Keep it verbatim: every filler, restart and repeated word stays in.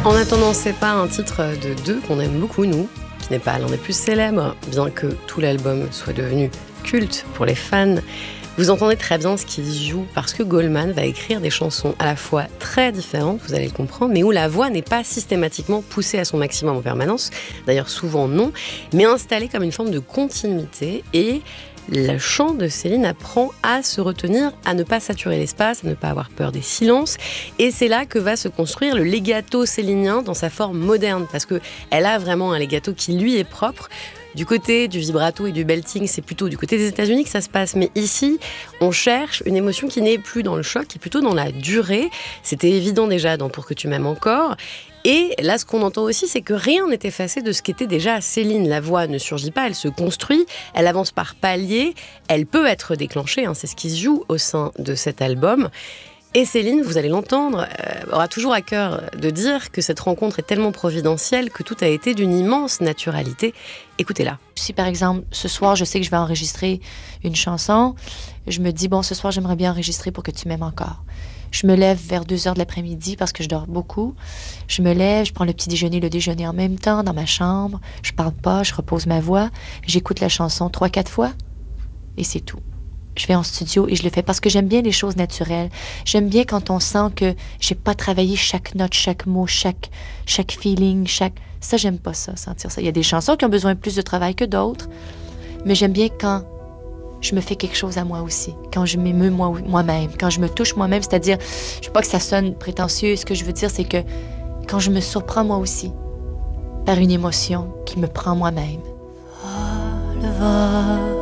En attendant, c'est pas un titre de deux qu'on aime beaucoup, nous, qui n'est pas l'un des plus célèbres, bien que tout l'album soit devenu culte pour les fans. Vous entendez très bien ce qui se joue parce que Goldman va écrire des chansons à la fois très différentes, vous allez le comprendre, mais où la voix n'est pas systématiquement poussée à son maximum en permanence, d'ailleurs souvent non, mais installée comme une forme de continuité. Et le chant de Céline apprend à se retenir, à ne pas saturer l'espace, à ne pas avoir peur des silences. Et c'est là que va se construire le legato célinien dans sa forme moderne, parce qu'elle a vraiment un legato qui lui est propre. Du côté du vibrato et du belting, c'est plutôt du côté des États-Unis que ça se passe. Mais ici, on cherche une émotion qui n'est plus dans le choc, qui est plutôt dans la durée. C'était évident déjà dans Pour que tu m'aimes encore. Et là, ce qu'on entend aussi, c'est que rien n'est effacé de ce qu'était déjà Céline. La voix ne surgit pas, elle se construit, elle avance par paliers, elle peut être déclenchée, hein, c'est ce qui se joue au sein de cet album. Et Céline, vous allez l'entendre, euh, aura toujours à cœur de dire que cette rencontre est tellement providentielle que tout a été d'une immense naturalité. Écoutez-la. Si par exemple, ce soir, je sais que je vais enregistrer une chanson, je me dis, bon, ce soir, j'aimerais bien enregistrer Pour que tu m'aimes encore. Je me lève vers deux heures de l'après-midi parce que je dors beaucoup. Je me lève, je prends le petit déjeuner, le déjeuner en même temps dans ma chambre. Je parle pas, je repose ma voix. J'écoute la chanson trois, quatre fois et c'est tout. Je vais en studio et je le fais parce que j'aime bien les choses naturelles. J'aime bien quand on sent que j'ai pas travaillé chaque note, chaque mot, chaque, chaque feeling, chaque... Ça, j'aime pas ça, sentir ça. Il y a des chansons qui ont besoin de plus de travail que d'autres, mais j'aime bien quand je me fais quelque chose à moi aussi, quand je m'émeus moi, moi-même, quand je me touche moi-même, c'est-à-dire, je veux pas que ça sonne prétentieux, ce que je veux dire, c'est que quand je me surprends moi aussi par une émotion qui me prend moi-même. Ah, le vol.